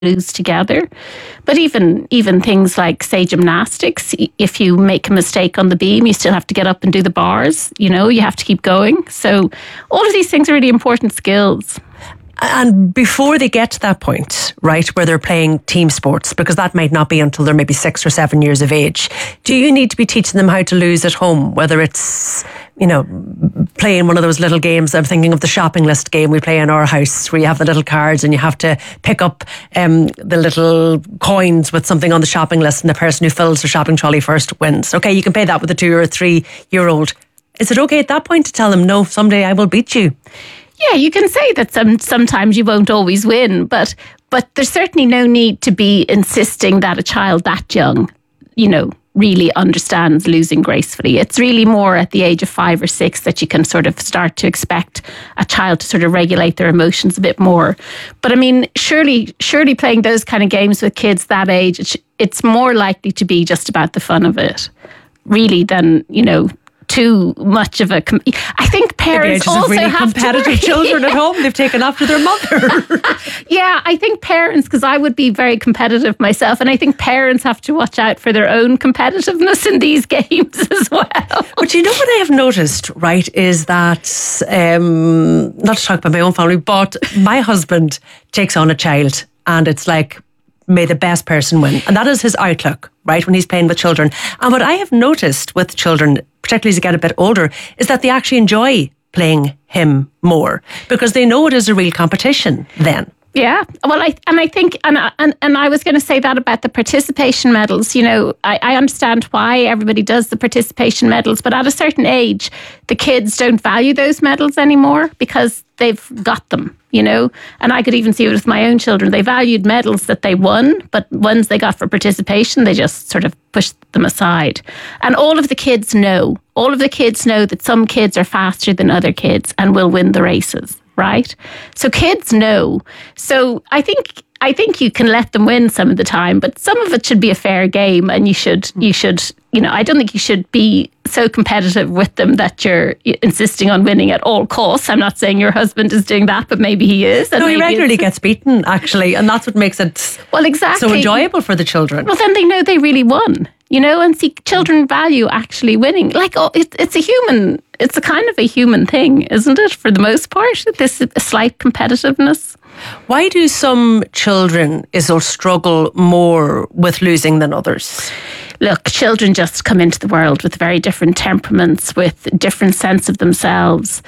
lose together. But even things like, say, gymnastics, if you make a mistake on the beam, you still have to get up and do the bars. You know, you have to keep going. So all of these things are really important skills. And before they get to that point, right, where they're playing team sports, because that might not be until they're maybe 6 or 7 years of age, do you need to be teaching them how to lose at home? Whether it's, you know, playing one of those little games. I'm thinking of the shopping list game we play in our house, where you have the little cards and you have to pick up the little coins with something on the shopping list, and the person who fills the shopping trolley first wins. Okay, you can play that with a 2 or 3 year old. Is it okay at that point to tell them, no, someday I will beat you? Yeah, you can say that sometimes you won't always win, but there's certainly no need to be insisting that a child that young, you know, really understands losing gracefully. It's really more at the age of 5 or 6 that you can sort of start to expect a child to sort of regulate their emotions a bit more. But I mean, surely playing those kind of games with kids that age, it's more likely to be just about the fun of it, really, than, you know, too much of a... I think parents also really have competitive children at home. They've taken after their mother. Yeah, I think parents, because I would be very competitive myself, and I think parents have to watch out for their own competitiveness in these games as well. But you know what I have noticed, right, is that, not to talk about my own family, but my husband takes on a child and it's like, may the best person win. And that is his outlook, right, when he's playing with children. And what I have noticed with children, particularly as they get a bit older, is that they actually enjoy playing him more because they know it is a real competition then. Yeah, well, I think I was going to say that about the participation medals. You know, I understand why everybody does the participation medals, but at a certain age, the kids don't value those medals anymore because they've got them, you know. And I could even see it with my own children. They valued medals that they won, but ones they got for participation, they just sort of pushed them aside. And all of the kids know that some kids are faster than other kids and will win the races. Right? So kids know. So I think you can let them win some of the time, but some of it should be a fair game, and you should, you know, I don't think you should be so competitive with them that you're insisting on winning at all costs. I'm not saying your husband is doing that, but maybe he is. No, he regularly gets beaten, actually, and that's what makes it so enjoyable for the children. Well, then they know they really won, you know, and see, children value actually winning. Like, it's a kind of a human thing, isn't it, for the most part, this slight competitiveness. Why do some children struggle more with losing than others? Look, children just come into the world with very different temperaments, with different sense of themselves,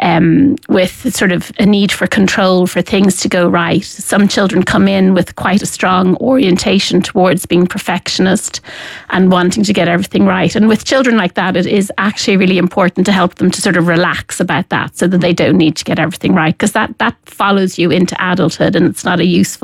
with sort of a need for control, for things to go right. Some children come in with quite a strong orientation towards being perfectionist and wanting to get everything right. And with children like that, it is actually really important to help them to sort of relax about that so that they don't need to get everything right, because that follows you into adulthood, and it's not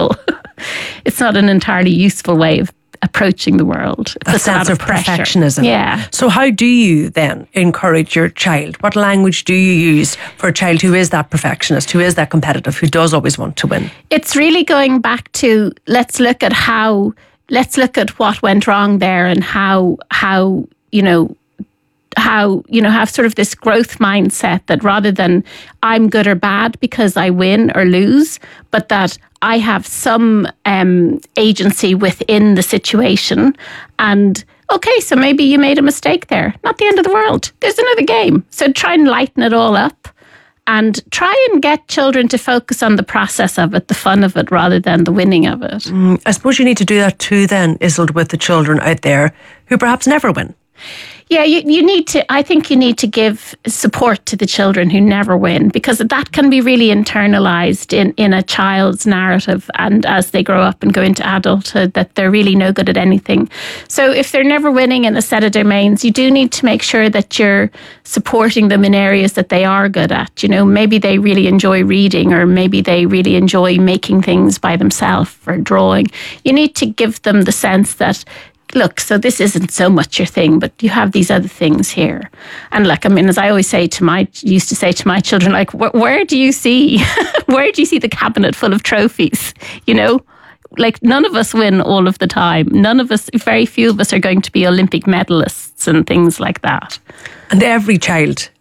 it's not an entirely useful way of approaching the world. A sense of perfectionism. Yeah. So how do you then encourage your child? What language do you use for a child who is that perfectionist, who is that competitive, who does always want to win? It's really going back to let's look at what went wrong there, and how have sort of this growth mindset that rather than I'm good or bad because I win or lose, but that I have some agency within the situation. And okay, so maybe you made a mistake there. Not the end of the world. There's another game. So try and lighten it all up and try and get children to focus on the process of it, the fun of it, rather than the winning of it. I suppose you need to do that too then, Iseult, with the children out there who perhaps never win. Yeah, I think you need to give support to the children who never win, because that can be really internalized in a child's narrative, and as they grow up and go into adulthood, that they're really no good at anything. So if they're never winning in a set of domains, you do need to make sure that you're supporting them in areas that they are good at. You know, maybe they really enjoy reading, or maybe they really enjoy making things by themselves or drawing. You need to give them the sense that, look, so this isn't so much your thing, but you have these other things here. And like, I mean, as I always used to say to my children, like, where do you see the cabinet full of trophies? You know, like, none of us win all of the time. Very few of us are going to be Olympic medalists and things like that. And every child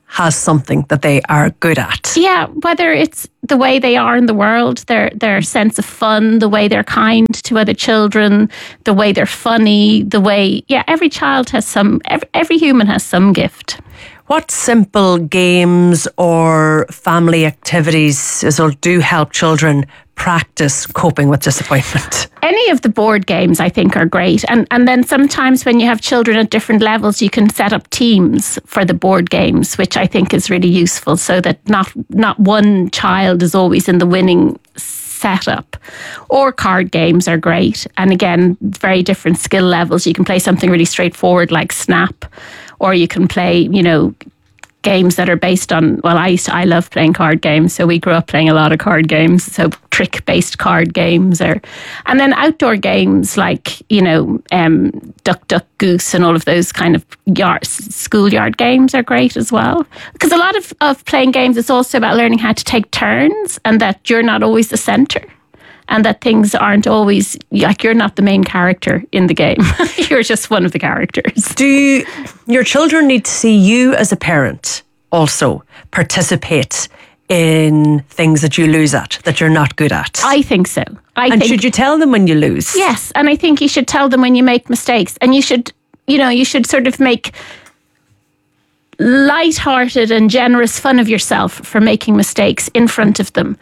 has something that they are good at. Yeah, whether it's the way they are in the world, their sense of fun, the way they're kind to other children, the way they're funny, every child has every human has some gift. What simple games or family activities do help children practice coping with disappointment? Any of the board games, I think, are great. And then sometimes when you have children at different levels, you can set up teams for the board games, which I think is really useful, so that not one child is always in the winning setup. Or card games are great. And again, very different skill levels. You can play something really straightforward like Snap, or you can play, games that are based on, I love playing card games, so we grew up playing a lot of card games, so trick-based card games, and then outdoor games like, Duck, Duck, Goose, and all of those kind of schoolyard games are great as well. Because a lot of playing games is also about learning how to take turns, and that you're not always the centre. And that things aren't always, like, you're not the main character in the game. You're just one of the characters. Do your children need to see you as a parent also participate in things that you lose at, that you're not good at? I think so. Should you tell them when you lose? Yes, and I think you should tell them when you make mistakes. And you should sort of make light-hearted and generous fun of yourself for making mistakes in front of them.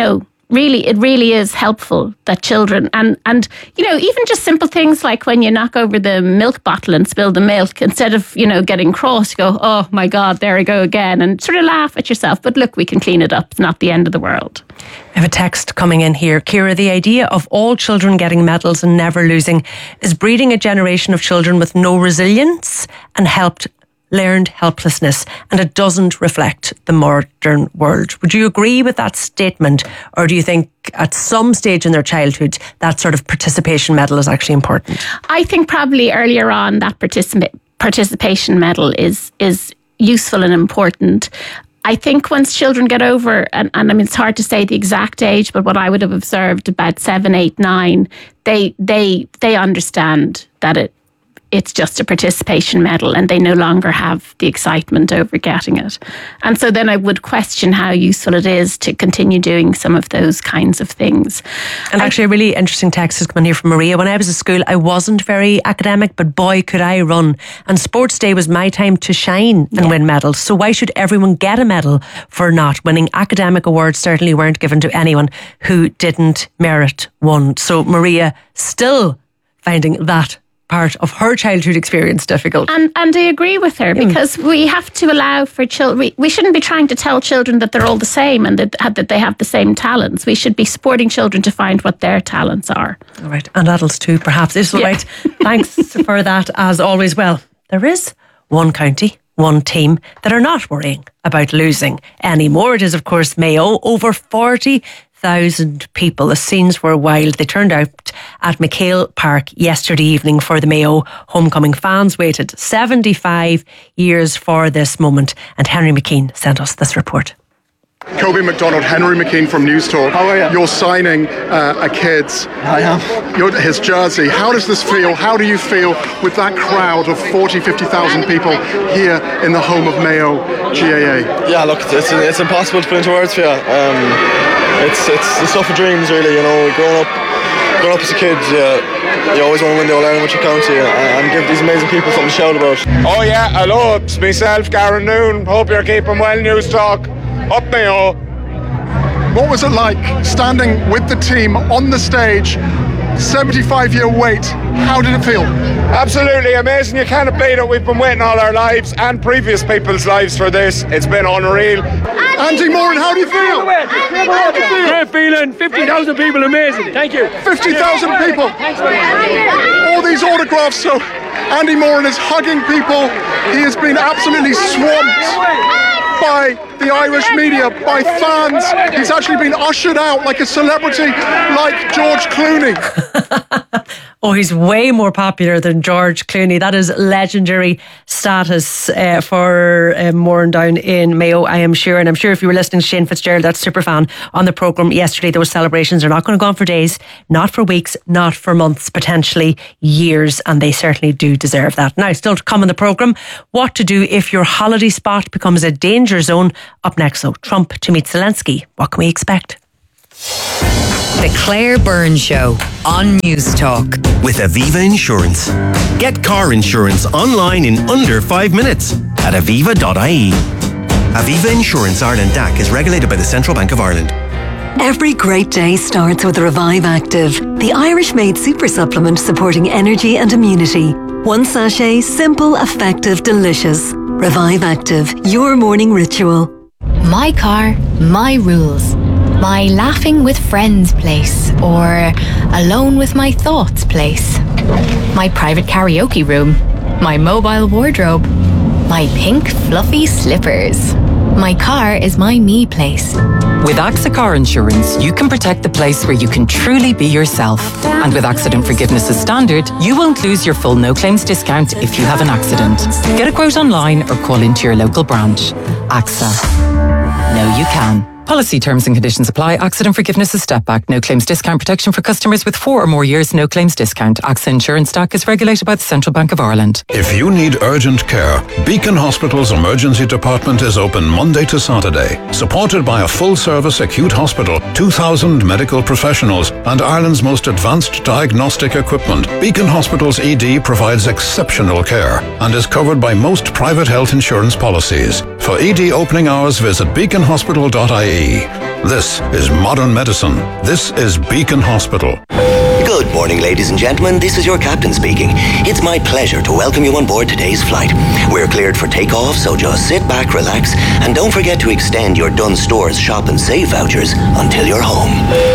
It really is helpful that children and even just simple things like when you knock over the milk bottle and spill the milk, instead of getting cross, you go, oh my God, there I go again, and sort of laugh at yourself. But look, we can clean it up. It's not the end of the world. I have a text coming in here. Ciara, the idea of all children getting medals and never losing is breeding a generation of children with no resilience and learned helplessness, and it doesn't reflect the modern world. Would you agree with that statement, or do you think at some stage in their childhood that sort of participation medal is actually important? I think probably earlier on that participation medal is useful and important. I think once children get over, and I mean, it's hard to say the exact age, but what I would have observed about 7, 8, 9, they understand that it's just a participation medal, and they no longer have the excitement over getting it. And so then I would question how useful it is to continue doing some of those kinds of things. And actually, a really interesting text has come in here from Maria. When I was at school, I wasn't very academic, but boy, could I run. And sports day was my time to shine and win medals. So why should everyone get a medal for not winning? Academic awards certainly weren't given to anyone who didn't merit one. So Maria still finding that part of her childhood experience difficult. And I agree with her, because we have to allow for children, we shouldn't be trying to tell children that they're all the same and that they have the same talents. We should be supporting children to find what their talents are. All right, and adults too, perhaps. Is all right. Thanks for that, as always. Well, there is one county, one team that are not worrying about losing anymore. It is, of course, Mayo. Over 40,000 people. The scenes were wild. They turned out at McHale Park yesterday evening for the Mayo homecoming. Fans waited 75 years for this moment, and Henry McKean sent us this report. Kobe McDonald, Henry McKean from News Talk. How are you? You're signing a kid's. I am. His jersey. How does this feel? How do you feel with that crowd of 50,000 people here in the home of Mayo GAA? Yeah, look, it's impossible to put into words for you. It's the stuff of dreams, really. Growing up as a kid, you always want to win the All-Ireland with your county and give these amazing people something to shout about. Oh yeah, hello, it's myself, Garen Noon. Hope you're keeping well, News Talk. Up Mayo. What was it like standing with the team on the stage, 75-year wait? How did it feel? Absolutely amazing. You can't beat it. We've been waiting all our lives and previous people's lives for this. It's been unreal. Andy Moran, how do you feel? Great feeling. 50,000 people, amazing. Thank you. 50,000 people. All these autographs. So Andy Moran is hugging people. He has been absolutely swamped by the Irish media, by fans. He's actually been ushered out like a celebrity, like George Clooney. Oh, he's way more popular than George Clooney. That is legendary status for Morandown in Mayo, I am sure. And I'm sure if you were listening to Shane Fitzgerald, that superfan, on the programme yesterday, those celebrations are not going to go on for days, not for weeks, not for months, potentially years. And they certainly do deserve that. Now, still to come on the programme, what to do if your holiday spot becomes a danger zone. Up next, though, Trump to meet Zelensky. What can we expect? The Claire Byrne Show on News Talk. With Aviva Insurance. Get car insurance online in under 5 minutes at aviva.ie. Aviva Insurance Ireland DAC is regulated by the Central Bank of Ireland. Every great day starts with Revive Active, the Irish-made super supplement supporting energy and immunity. One sachet, simple, effective, delicious. Revive Active, your morning ritual. My car, my rules. My laughing with friends place, or alone with my thoughts place. My private karaoke room. My mobile wardrobe. My pink fluffy slippers. My car is my me place. With AXA Car Insurance, you can protect the place where you can truly be yourself. And with accident forgiveness as standard, you won't lose your full no claims discount if you have an accident. Get a quote online or call into your local branch. AXA. Know you can. Policy terms and conditions apply. Accident forgiveness is step back. No claims discount protection for customers with 4 or more years no claims discount. AXA Insurance DAC is regulated by the Central Bank of Ireland. If you need urgent care, Beacon Hospital's emergency department is open Monday to Saturday. Supported by a full-service acute hospital, 2,000 medical professionals and Ireland's most advanced diagnostic equipment, Beacon Hospital's ED provides exceptional care and is covered by most private health insurance policies. For ED opening hours, visit beaconhospital.ie. This is modern medicine. This is Beacon Hospital. Good morning, ladies and gentlemen. This is your captain speaking. It's my pleasure to welcome you on board today's flight. We're cleared for takeoff, so just sit back, relax, and don't forget to extend your Dunnes Stores Shop and Save vouchers until you're home.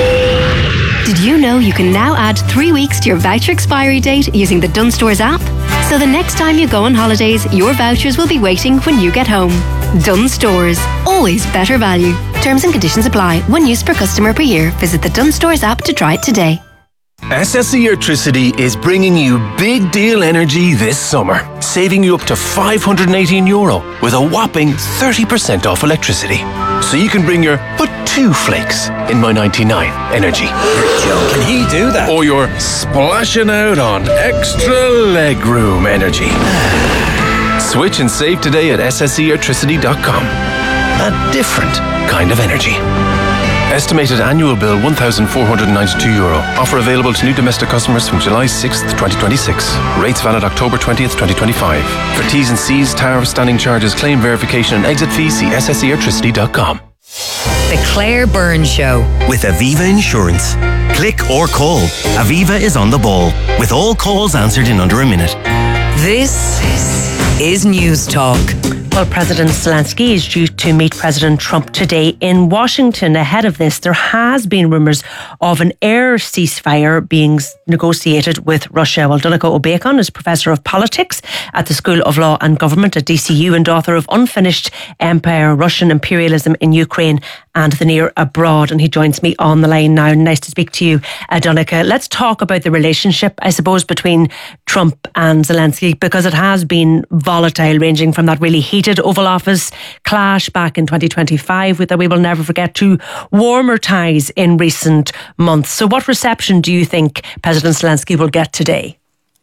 Did you know you can now add 3 weeks to your voucher expiry date using the Dunnes Stores app? So the next time you go on holidays, your vouchers will be waiting when you get home. Dunnes Stores. Always better value. Terms and conditions apply. 1 use per customer per year. Visit the Dunnes Stores app to try it today. SSE Electricity is bringing you big deal energy this summer, saving you up to €518 with a whopping 30% off electricity. So you can bring your but 2 flakes in my 99 energy. You're joking, he do that? Or you're splashing out on extra legroom energy. Switch and save today at sseelectricity.com. A different kind of energy. Estimated annual bill €1,492. Offer available to new domestic customers from July 6th, 2026. Rates valid October 20th, 2025. For T's and C's, tariff, standing charges, claim verification and exit fees, see sseelectricity.com. The Claire Byrne Show. With Aviva Insurance. Click or call. Aviva is on the ball, with all calls answered in under a minute. This is News Talk. Well, President Zelensky is due to meet President Trump today in Washington. Ahead of this, there has been rumours of an air ceasefire being negotiated with Russia. Well, Donncha O'Bacon is Professor of Politics at the School of Law and Government at DCU and author of Unfinished Empire, Russian Imperialism in Ukraine and the Near Abroad. And he joins me on the line now. Nice to speak to you, Donncha. Let's talk about the relationship, I suppose, between Trump and Zelensky, because it has been volatile, ranging from that really heated Oval Office clash back in 2025 that we will never forget to warmer ties in recent months. So what reception do you think President Zelensky will get today?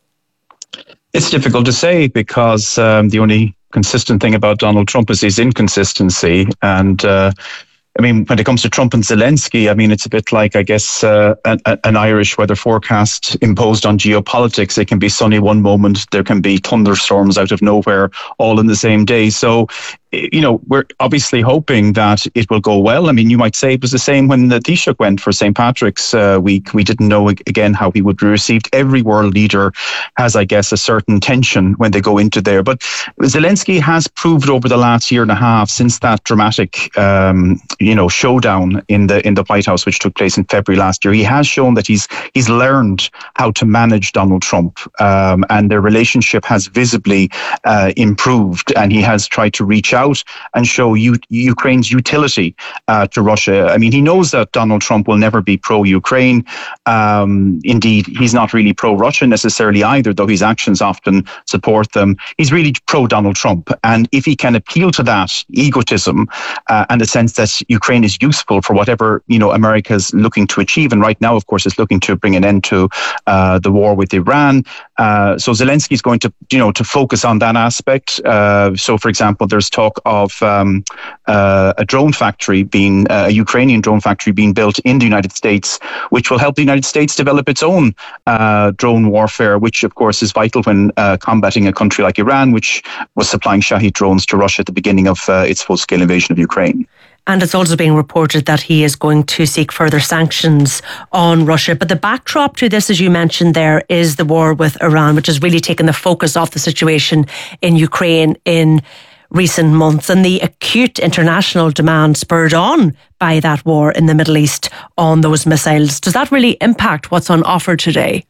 It's difficult to say because the only consistent thing about Donald Trump is his inconsistency. And I mean, when it comes to Trump and Zelensky, I mean, it's a bit like, I guess, an Irish weather forecast imposed on geopolitics. It can be sunny one moment, there can be thunderstorms out of nowhere, all in the same day. So, you know, we're obviously hoping that it will go well. I mean, you might say it was the same when the Taoiseach went for St. Patrick's week. We didn't know, again, how he would be received. Every world leader has, I guess, a certain tension when they go into there. But Zelensky has proved over the last year and a half, since that dramatic showdown in the White House, which took place in February last year, he has shown that he's learned how to manage Donald Trump, and their relationship has visibly improved, and he has tried to reach out out and show Ukraine's utility to Russia. I mean, he knows that Donald Trump will never be pro-Ukraine. Indeed, he's not really pro-Russia necessarily either, though his actions often support them. He's really pro-Donald Trump. And if he can appeal to that egotism and the sense that Ukraine is useful for whatever, America's looking to achieve, and right now, of course, is looking to bring an end to the war with Iran. So Zelensky is going to focus on that aspect. So, for example, there's talk of a drone factory a Ukrainian drone factory being built in the United States, which will help the United States develop its own drone warfare, which, of course, is vital when combating a country like Iran, which was supplying Shahed drones to Russia at the beginning of its full-scale invasion of Ukraine. And it's also being reported that he is going to seek further sanctions on Russia. But the backdrop to this, as you mentioned there, is the war with Iran, which has really taken the focus off the situation in Ukraine in recent months, and the acute international demand spurred on by that war in the Middle East on those missiles. Does that really impact what's on offer today?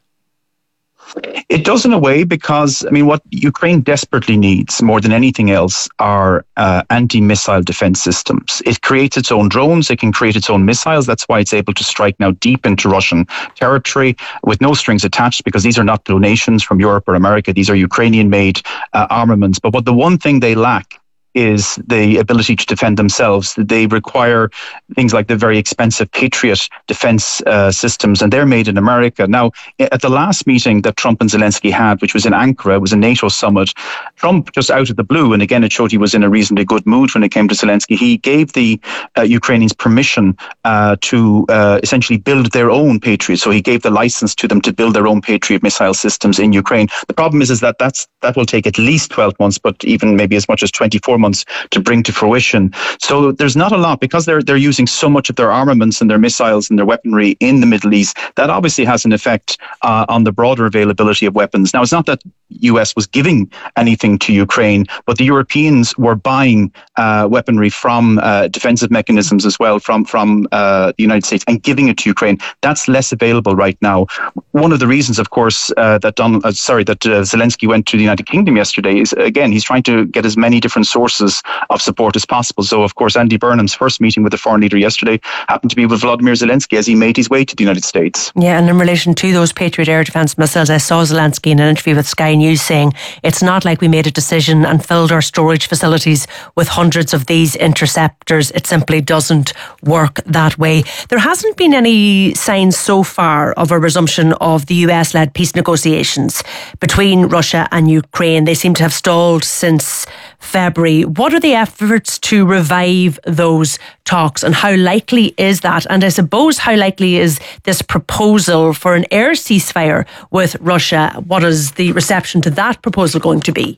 It does in a way, because, what Ukraine desperately needs more than anything else are anti-missile defense systems. It creates its own drones, it can create its own missiles. That's why it's able to strike now deep into Russian territory with no strings attached, because these are not donations from Europe or America. These are Ukrainian-made armaments. But the one thing they lack is the ability to defend themselves. They require things like the very expensive Patriot defense systems, and they're made in America. Now, at the last meeting that Trump and Zelensky had, which was in Ankara, it was a NATO summit, Trump, just out of the blue, and again, it showed he was in a reasonably good mood when it came to Zelensky, he gave the Ukrainians permission to essentially build their own Patriot. So he gave the license to them to build their own Patriot missile systems in Ukraine. The problem is that will take at least 12 months, but even maybe as much as 24 months to bring to fruition. So there's not a lot, because they're using so much of their armaments and their missiles and their weaponry in the Middle East. That obviously has an effect on the broader availability of weapons. Now, it's not that US was giving anything to Ukraine, but the Europeans were buying weaponry from defensive mechanisms as well from the United States and giving it to Ukraine. That's less available right now. One of the reasons, of course, that Zelensky went to the United Kingdom yesterday is, again, he's trying to get as many different sources of support as possible. So, of course, Andy Burnham's first meeting with the foreign leader yesterday happened to be with Vladimir Zelensky as he made his way to the United States. Yeah, and in relation to those Patriot air defence missiles, I saw Zelensky in an interview with Sky News saying, it's not like we made a decision and filled our storage facilities with hundreds of these interceptors. It simply doesn't work that way. There hasn't been any signs so far of a resumption of the US-led peace negotiations between Russia and Ukraine. They seem to have stalled since February. What are the efforts to revive those talks, and how likely is that? And I suppose, how likely is this proposal for an air ceasefire with Russia? What is the reception to that proposal going to be?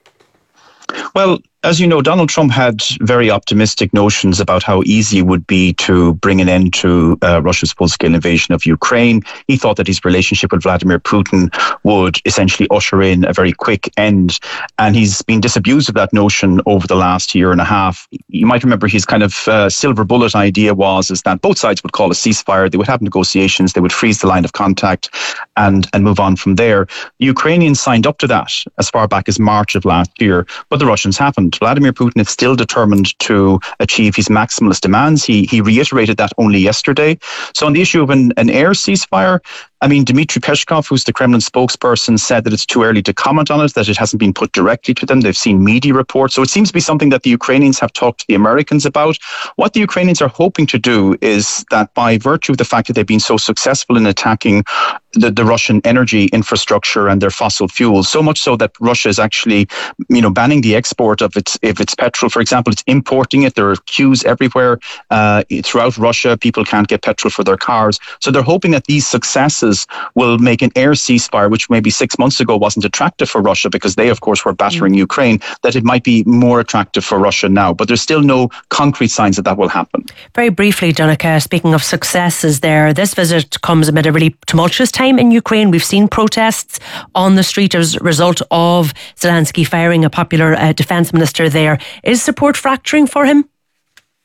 Well, as you know, Donald Trump had very optimistic notions about how easy it would be to bring an end to Russia's full-scale invasion of Ukraine. He thought that his relationship with Vladimir Putin would essentially usher in a very quick end. And he's been disabused of that notion over the last year and a half. You might remember his kind of silver bullet idea is that both sides would call a ceasefire, they would have negotiations, they would freeze the line of contact and move on from there. The Ukrainians signed up to that as far back as March of last year, but the Russians haven't. Vladimir Putin is still determined to achieve his maximalist demands. He reiterated that only yesterday. So on the issue of an air ceasefire, Dmitry Peskov, who's the Kremlin spokesperson, said that it's too early to comment on it, that it hasn't been put directly to them. They've seen media reports. So it seems to be something that the Ukrainians have talked to the Americans about. What the Ukrainians are hoping to do is that, by virtue of the fact that they've been so successful in attacking the Russian energy infrastructure and their fossil fuels, so much so that Russia is actually, banning the export of its petrol. For example, it's importing it. There are queues everywhere throughout Russia. People can't get petrol for their cars. So they're hoping that these successes will make an air ceasefire, which maybe 6 months ago wasn't attractive for Russia because they, of course, were battering Ukraine, that it might be more attractive for Russia now. But there's still no concrete signs that will happen. Very briefly, Donncha, speaking of successes there, this visit comes amid a really tumultuous time in Ukraine. We've seen protests on the street as a result of Zelensky firing a popular defence minister there. Is support fracturing for him?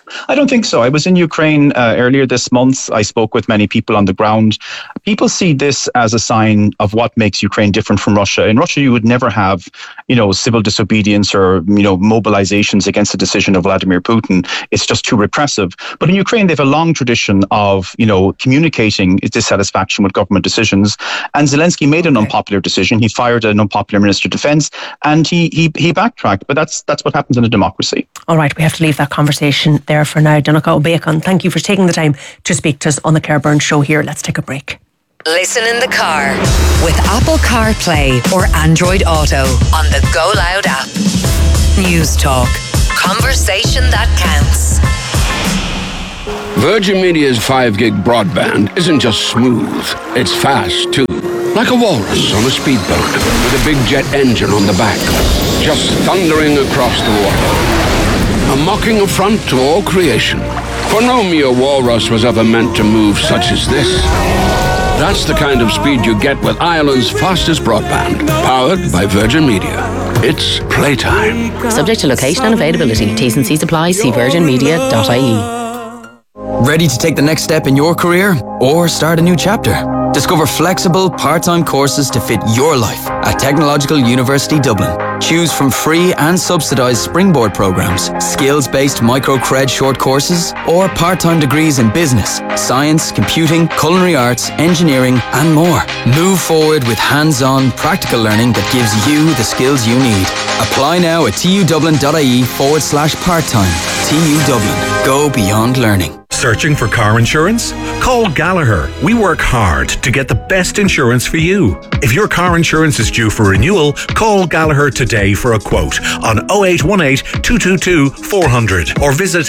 I don't think so. I was in Ukraine earlier this month. I spoke with many people on the ground. People see this as a sign of what makes Ukraine different from Russia. In Russia, you would never have, civil disobedience or, mobilizations against the decision of Vladimir Putin. It's just too repressive. But in Ukraine, they have a long tradition of, communicating dissatisfaction with government decisions. And Zelensky made an unpopular decision. He fired an unpopular Minister of Defense, and he backtracked. But that's what happens in a democracy. All right, we have to leave that conversation there for now. Donncha O'Bacon, thank you for taking the time to speak to us on the Claire Byrne Show here. Let's take a break. Listen in the car with Apple CarPlay or Android Auto on the Go Loud app. News Talk. Conversation that counts. Virgin Media's 5 gig broadband isn't just smooth, it's fast too. Like a walrus on a speedboat with a big jet engine on the back, just thundering across the water. A mocking affront to all creation. For no mere walrus was ever meant to move such as this. That's the kind of speed you get with Ireland's fastest broadband, powered by Virgin Media. It's playtime. Subject to location and availability. T's and C's apply. See virginmedia.ie. Ready to take the next step in your career or start a new chapter? Discover flexible, part-time courses to fit your life at Technological University Dublin. Choose from free and subsidised springboard programmes, skills-based micro-cred short courses, or part-time degrees in business, science, computing, culinary arts, engineering, and more. Move forward with hands-on, practical learning that gives you the skills you need. Apply now at tudublin.ie/part-time. TU Dublin. Go beyond learning. Searching for car insurance? Call Gallagher. We work hard to get the best insurance for you. If your car insurance is due for renewal, call Gallagher today for a quote on 0818 222 400 or visit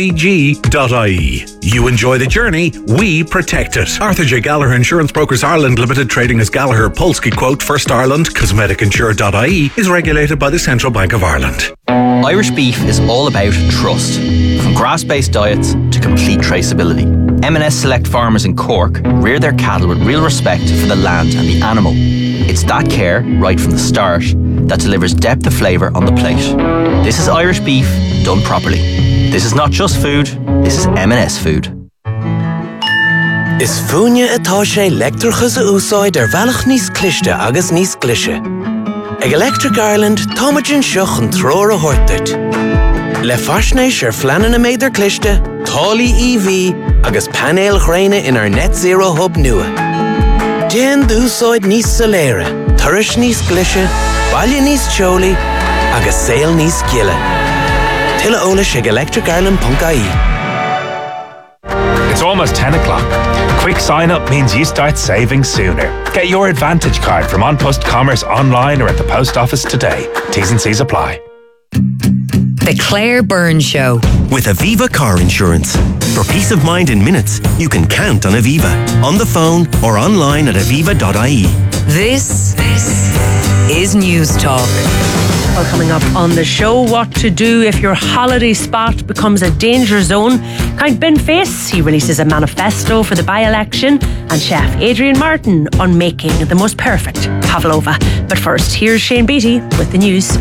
agg.ie. You enjoy the journey, we protect it. Arthur J. Gallagher Insurance Brokers Ireland Limited, trading as Gallagher Polski Quote First Ireland, cosmeticinsure.ie, is regulated by the Central Bank of Ireland. Irish beef is all about trust. From grass-based diets to complete traceability. M&S Select Farmers in Cork rear their cattle with real respect for the land and the animal. It's that care, right from the start, that delivers depth of flavour on the plate. This is Irish beef done properly. This is not just food, this is M&S food. Is fúne atá sé electrichas a úsáid veilch níos cliste agus níos glishe. Ag Electric Ireland, táimidjin seach an tróir a hortait. Le fasnéis fleanan a méidir cliste, tálaí EV agus panel chréine in our net zero hub nua. Déan dúsáid níos soléire, turis níos glishe, baile níos teolaí agus saol níos gile. Tuile eolais ag electricireland.ie. It's almost 10 o'clock. Quick sign-up means you start saving sooner. Get your Advantage card from An Post Commerce online or at the post office today. T's and C's apply. The Claire Byrne Show. With Aviva Car Insurance. For peace of mind in minutes, you can count on Aviva. On the phone or online at aviva.ie. This is News Talk. Well, coming up on the show, what to do if your holiday spot becomes a danger zone. Count Ben Face, he releases a manifesto for the by-election, and chef Adrian Martin on making the most perfect pavlova. But first, here's Shane Beattie with the news.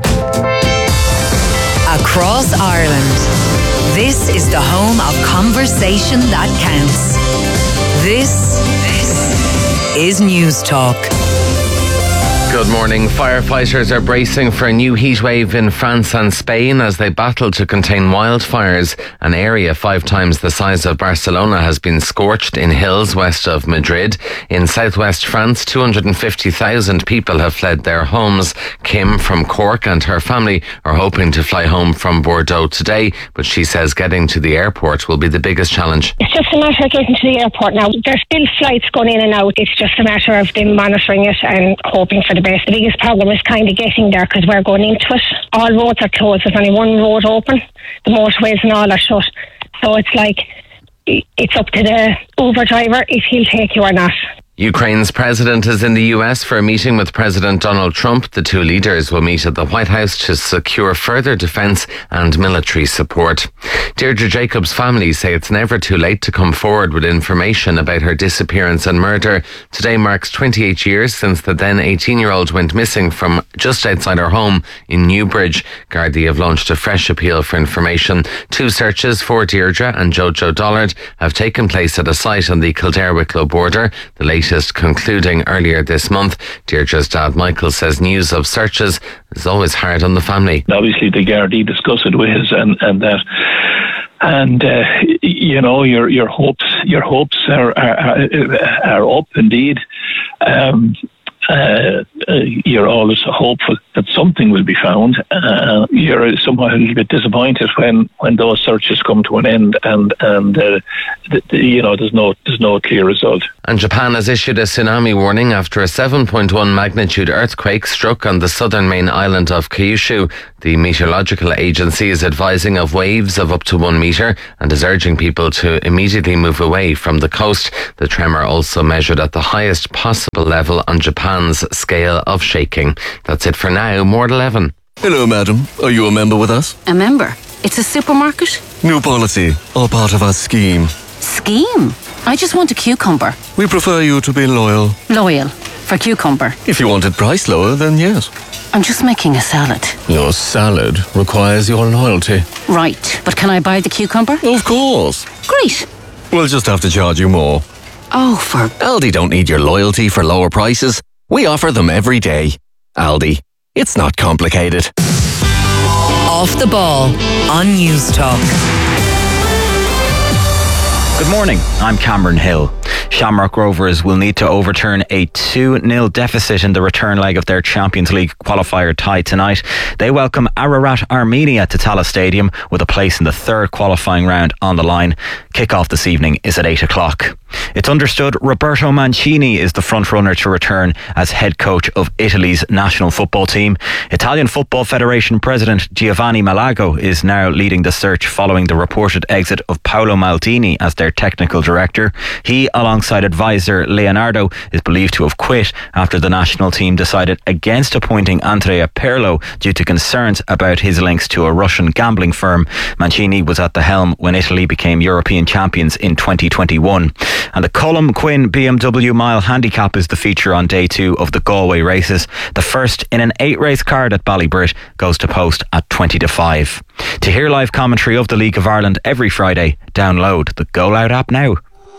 Across Ireland, this is the home of conversation that counts. This is News Talk. Good morning. Firefighters are bracing for a new heatwave in France and Spain as they battle to contain wildfires. An area 5 times the size of Barcelona has been scorched in hills west of Madrid. In southwest France, 250,000 people have fled their homes. Kim from Cork and her family are hoping to fly home from Bordeaux today, but she says getting to the airport will be the biggest challenge. It's just a matter of getting to the airport now. There's still flights going in and out. It's just a matter of them monitoring it and hoping for the best. The biggest problem is kind of getting there because we're going into it. All roads are closed. There's only one road open. The motorways and all are shut. So it's like, it's up to the Uber driver if he'll take you or not. Ukraine's president is in the US for a meeting with President Donald Trump. The two leaders will meet at the White House to secure further defence and military support. Deirdre Jacobs' family say it's never too late to come forward with information about her disappearance and murder. Today marks 28 years since the then 18-year-old went missing from just outside her home in Newbridge. Gardaí have launched a fresh appeal for information. 2 searches for Deirdre and Jojo Dollard have taken place at a site on the Kildare-Wicklow border, the latest concluding earlier this month. Deirdre's dad Michael says news of searches is always hard on the family. Obviously the Gardaí discuss it with us and that. And you know, your hopes are up indeed. You're always hopeful that something will be found. You're somehow a little bit disappointed when those searches come to an end and you know, there's no clear result. And Japan has issued a tsunami warning after a 7.1 magnitude earthquake struck on the southern main island of Kyushu. The meteorological agency is advising of waves of up to 1 metre and is urging people to immediately move away from the coast. The tremor also measured at the highest possible level on Japan's scale of shaking. That's it for now. More at 11. Hello, madam. Are you a member with us? A member? It's a supermarket? New policy, all part of our scheme. Scheme? I just want a cucumber. We prefer you to be loyal. Loyal? For cucumber? If you wanted price lower, then yes. I'm just making a salad. Your salad requires your loyalty. Right, but can I buy the cucumber? Of course. Great. We'll just have to charge you more. Oh, for... Aldi don't need your loyalty for lower prices. We offer them every day. Aldi, it's not complicated. Off the Ball on News Talk. Good morning, I'm Cameron Hill. Shamrock Rovers will need to overturn a 2-0 deficit in the return leg of their Champions League qualifier tie tonight. They welcome Ararat Armenia to Tallaght Stadium with a place in the third qualifying round on the line. Kick-off this evening is at 8 o'clock. It's understood Roberto Mancini is the front-runner to return as head coach of Italy's national football team. Italian Football Federation President Giovanni Malago is now leading the search following the reported exit of Paolo Maldini as their technical director. He, alongside advisor Leonardo, is believed to have quit after the national team decided against appointing Andrea Pirlo due to concerns about his links to a Russian gambling firm. Mancini was at the helm when Italy became European champions in 2021. And the Cullum Quinn BMW Mile Handicap is the feature on day 2 of the Galway races. The first in an 8-race card at Ballybrit goes to post at 20-5. To hear live commentary of the League of Ireland every Friday, download the Go Loud app now.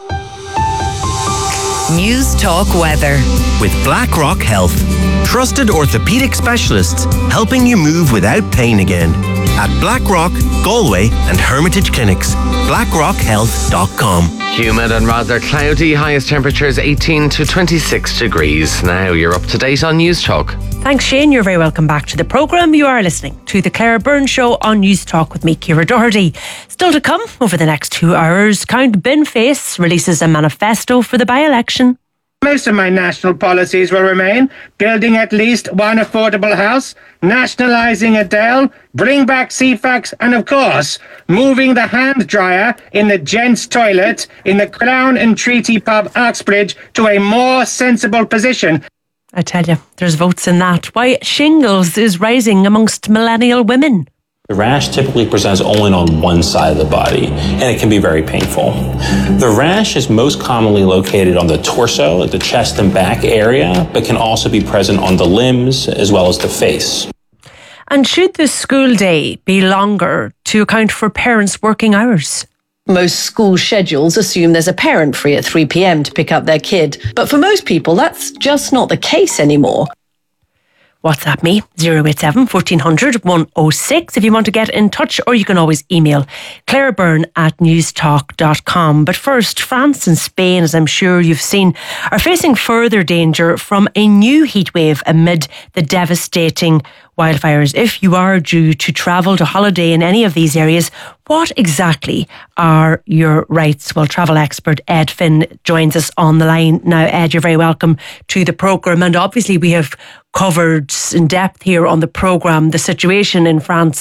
News Talk Weather. With BlackRock Health. Trusted orthopedic specialists helping you move without pain again. At BlackRock, Galway and Hermitage Clinics. BlackRockHealth.com. Humid and rather cloudy. Highest temperatures 18 to 26 degrees. Now you're up to date on News Talk. Thanks, Shane. You're very welcome back to the programme. You are listening to The Claire Byrne Show on News Talk with me, Ciara Doherty. Still to come over the next 2 hours, Count Binface releases a manifesto for the by-election. Most of my national policies will remain: building at least one affordable house, nationalising Adele, bring back CFAX, and of course, moving the hand dryer in the gents' toilet in the Crown and Treaty pub Oxbridge to a more sensible position. I tell you, there's votes in that. Why shingles is rising amongst millennial women. The rash typically presents only on one side of the body, and it can be very painful. The rash is most commonly located on the torso, like the chest and back area, but can also be present on the limbs as well as the face. And should the school day be longer to account for parents' working hours? Most school schedules assume there's a parent free at 3 p.m. to pick up their kid. But for most people, that's just not the case anymore. WhatsApp me, 087 1400 106 if you want to get in touch, or you can always email clairebyrne@newstalk.com. But first, France and Spain, as I'm sure you've seen, are facing further danger from a new heatwave amid the devastating wildfires. If you are due to travel to holiday in any of these areas, what exactly are your rights? Well, travel expert Ed Finn joins us on the line now. Ed, you're very welcome to the programme. And obviously we have covered in depth here on the programme the situation in France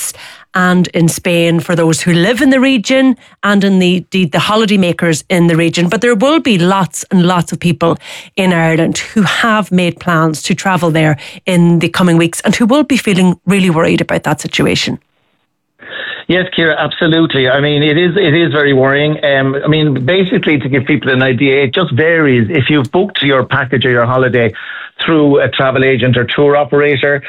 and in Spain for those who live in the region and indeed the holidaymakers in the region. But there will be lots and lots of people in Ireland who have made plans to travel there in the coming weeks and who will be feeling really worried about that situation. Yes, Ciara, absolutely. I mean, it is very worrying. I mean, basically, to give people an idea, it just varies. If you've booked your package or your holiday through a travel agent or tour operator,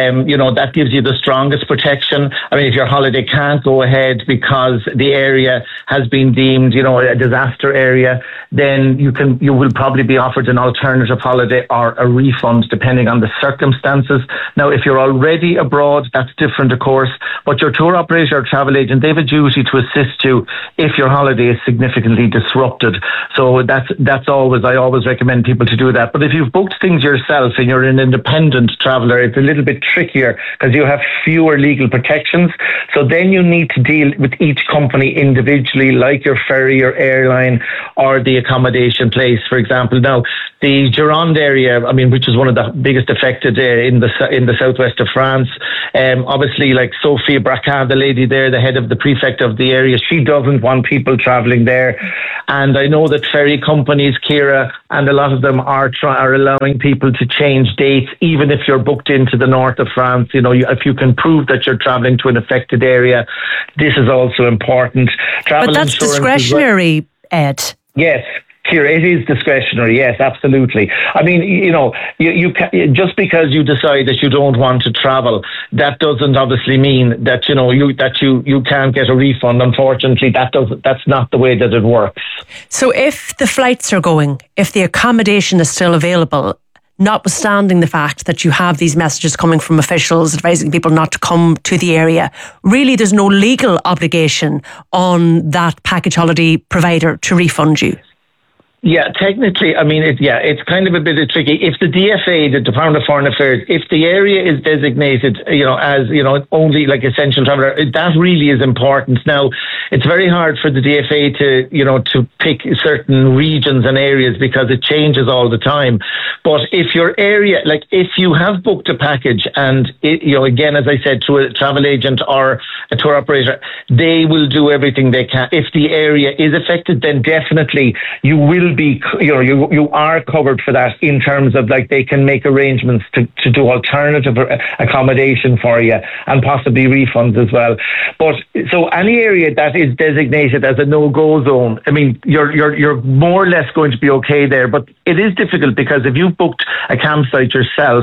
that gives you the strongest protection. I mean, if your holiday can't go ahead because the area has been deemed, a disaster area, then you will probably be offered an alternative holiday or a refund depending on the circumstances. Now, if you're already abroad, that's different, of course, but your tour operator or travel agent, they have a duty to assist you if your holiday is significantly disrupted. So that's always, I always recommend people to do that. But if you've booked things yourself and you're an independent traveller, it's a little bit trickier because you have fewer legal protections. So then you need to deal with each company individually, like your ferry or airline or the accommodation place, for example. Now, the Gironde area, which is one of the biggest affected in the southwest of France, obviously, like Sophie Braca, the lady there, the head of the prefect of the area, she doesn't want people travelling there. And I know that ferry companies, Ciara, and a lot of them are allowing people to change dates, even if you're booked into the north of France. If you can prove that you're travelling to an affected area, this is also important. But that's discretionary, Ed. Yes. Ciara, it is discretionary. Yes, absolutely. I mean, you can, just because you decide that you don't want to travel, that doesn't obviously mean that you can't get a refund. Unfortunately, that's not the way that it works. So, if the flights are going, if the accommodation is still available, notwithstanding the fact that you have these messages coming from officials advising people not to come to the area, really there's no legal obligation on that package holiday provider to refund you. Yeah, technically, it's kind of a bit tricky. If the DFA, the Department of Foreign Affairs, if the area is designated, as, only like essential traveller, that really is important. Now, it's very hard for the DFA to pick certain regions and areas because it changes all the time. But if your area, like if you have booked a package and, again, as I said, through a travel agent or a tour operator, they will do everything they can. If the area is affected, then definitely you will be, you are covered for that in terms of like they can make arrangements to do alternative accommodation for you and possibly refunds as well. But so any area that is designated as a no-go zone, you're more or less going to be okay there. But it is difficult because if you've booked a campsite yourself,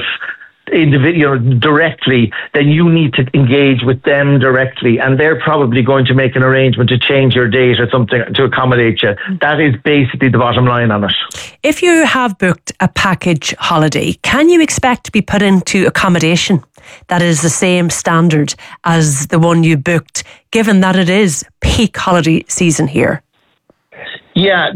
directly, then you need to engage with them directly, and they're probably going to make an arrangement to change your date or something to accommodate you. That is basically the bottom line on it. If you have booked a package holiday, can you expect to be put into accommodation that is the same standard as the one you booked, given that it is peak holiday season here? Yeah,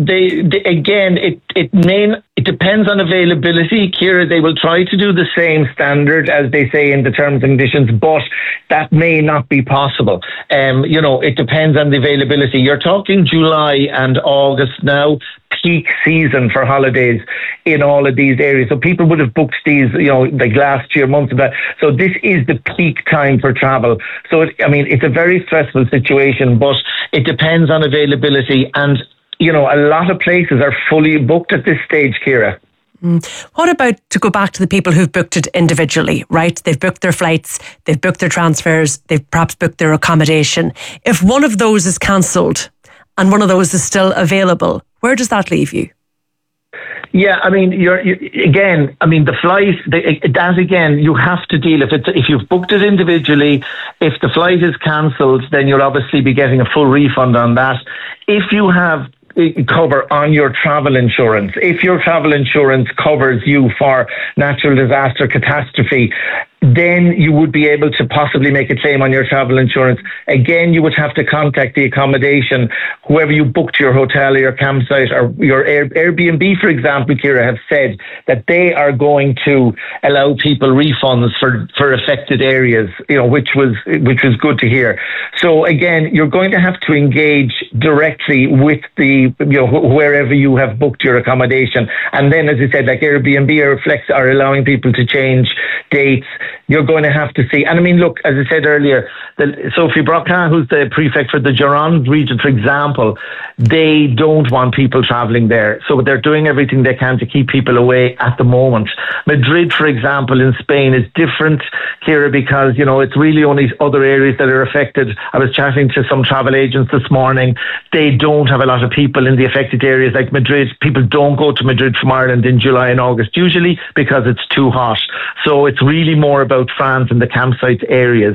it depends on availability, Ciara. They will try to do the same standard as they say in the terms and conditions, but that may not be possible. It depends on the availability. You're talking July and August now, peak season for holidays in all of these areas. So people would have booked these, like last year, months of that. So this is the peak time for travel. So, it's a very stressful situation, but it depends on availability. And a lot of places are fully booked at this stage, Ciara. What about, to go back to the people who've booked it individually, right? They've booked their flights, they've booked their transfers, they've perhaps booked their accommodation. If one of those is cancelled and one of those is still available, where does that leave you? Yeah, the flight, that again, you have to deal. If you've booked it individually, if the flight is cancelled, then you'll obviously be getting a full refund on that. If you have cover on your travel insurance, if your travel insurance covers you for natural disaster, catastrophe, then you would be able to possibly make a claim on your travel insurance. Again, you would have to contact the accommodation, whoever you booked your hotel or your campsite or your Airbnb, for example, Ciara, have said that they are going to allow people refunds for affected areas, which was good to hear. So again, you're going to have to engage directly with the, wherever you have booked your accommodation. And then, as I said, like Airbnb or Flex are allowing people to change dates. you're going to have to see. And I mean, look, as I said earlier, Sophie Broca, who's the prefect for the Gironde region, for example, they don't want people travelling there. So they're doing everything they can to keep people away at the moment. Madrid, for example, in Spain is different, Ciara, because, it's really only other areas that are affected. I was chatting to some travel agents this morning. They don't have a lot of people in the affected areas like Madrid. People don't go to Madrid from Ireland in July and August, usually because it's too hot. So it's really more about France and the campsite areas.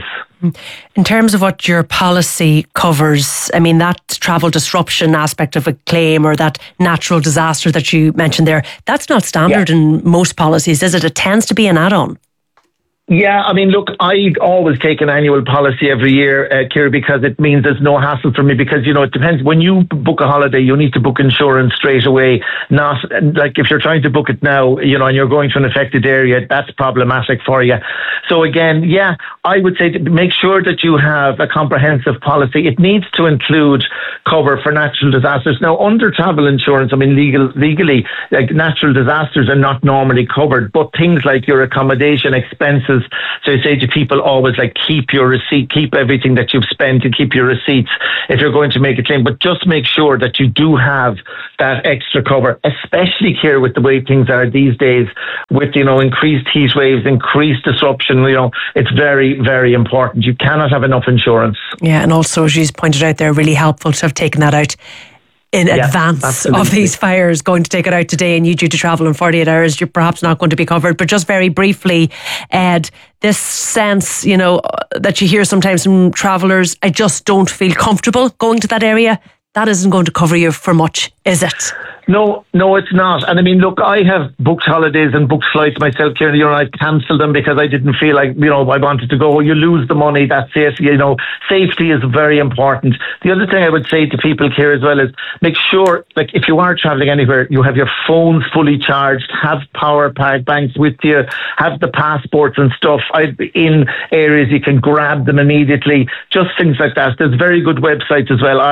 In terms of what your policy covers, I mean, that travel disruption aspect of a claim or that natural disaster that you mentioned there, that's not standard in most policies, is it? It tends to be an add-on. Yeah, I mean, look, I always take an annual policy every year, Ciara, because it means there's no hassle for me because, it depends. When you book a holiday, you need to book insurance straight away. Not like if you're trying to book it now, and you're going to an affected area, that's problematic for you. So again, yeah, I would say to make sure that you have a comprehensive policy. It needs to include cover for natural disasters. Now, under travel insurance, I mean, legally, like natural disasters are not normally covered, but things like your accommodation expenses. So I say to people always, keep your receipt, keep everything that you've spent and keep your receipts if you're going to make a claim. But just make sure that you do have that extra cover, especially here with the way things are these days with, increased heat waves, increased disruption. It's very, very important. You cannot have enough insurance. Yeah, and also, as you pointed out, they're really helpful to have taken that out in advance of these fires. Going to take it out today and you due to travel in 48 hours, you're perhaps not going to be covered. But just very briefly, Ed, this sense, that you hear sometimes from travellers, I just don't feel comfortable going to that area. That isn't going to cover you for much, is it? No, it's not. And I mean, look, I have booked holidays and booked flights myself, Ciara. I cancelled them because I didn't feel like, I wanted to go. You lose the money, that's it. Safety is very important. The other thing I would say to people, Ciara, as well is make sure, if you are travelling anywhere, you have your phones fully charged, have power banks with you, have the passports and stuff. I've been in areas you can grab them immediately, just things like that. There's very good websites as well.